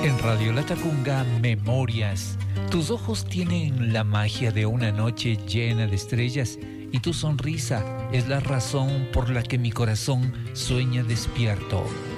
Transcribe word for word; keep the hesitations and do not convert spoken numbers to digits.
En Radio Latacunga, Memorias. Tus ojos tienen la magia de una noche llena de estrellas y tu sonrisa es la razón por la que mi corazón sueña despierto.